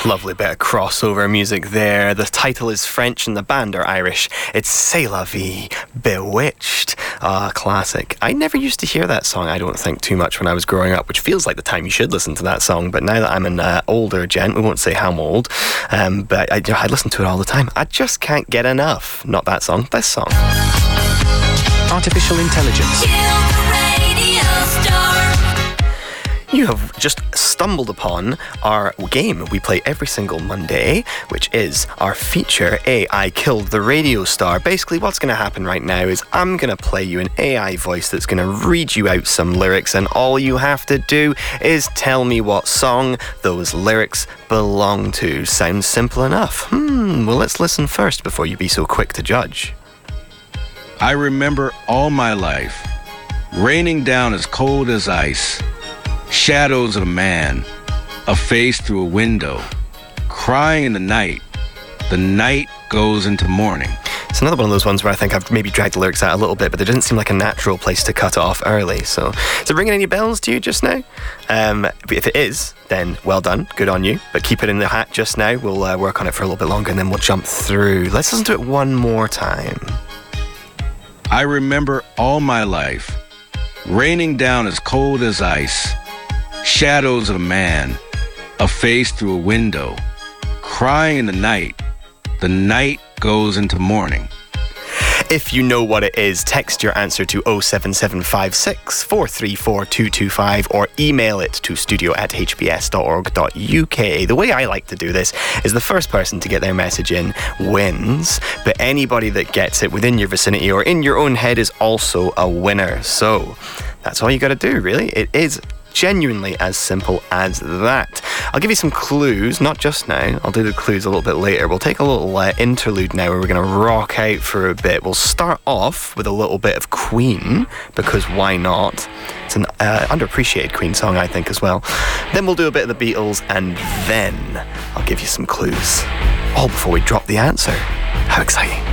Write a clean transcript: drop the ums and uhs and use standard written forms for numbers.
Lovely bit of crossover music there. The title is French and the band are Irish. It's C'est la vie, Bewitched. Classic. I never used to hear that song, I don't think, too much when I was growing up, which feels like the time you should listen to that song. But now that I'm an older gent, we won't say how I'm old, but I listen to it all the time. I just can't get enough. Not that song, this song. Artificial intelligence. You have just stumbled upon our game we play every single Monday, which is our feature, AI Killed the Radio Star. Basically, what's going to happen right now is I'm going to play you an AI voice that's going to read you out some lyrics, and all you have to do is tell me what song those lyrics belong to. Sounds simple enough. Well, let's listen first before you be so quick to judge. I remember all my life, raining down as cold as ice, shadows of a man, a face through a window, crying in the night goes into morning. It's another one of those ones where I think I've maybe dragged the lyrics out a little bit, but there didn't seem like a natural place to cut it off early. So, is it ringing any bells to you just now? If it is, then well done, good on you. But keep it in the hat just now. We'll work on it for a little bit longer and then we'll jump through. Let's listen to it one more time. I remember all my life, raining down as cold as ice, shadows of a man, a face through a window, crying in the night goes into morning. If you know what it is, text your answer to 07756 434 225 or email it to studio@hbs.org.uk. The way I like to do this is the first person to get their message in wins, but anybody that gets it within your vicinity or in your own head is also a winner. So that's all you got to do, really. It is genuinely as simple as that. I'll give you some clues, not just now. I'll do the clues a little bit later. We'll take a little interlude now where we're going to rock out for a bit. We'll start off with a little bit of Queen, because why not? It's an underappreciated Queen song, I think, as well. Then we'll do a bit of the Beatles, and then I'll give you some clues. All before we drop the answer. How exciting.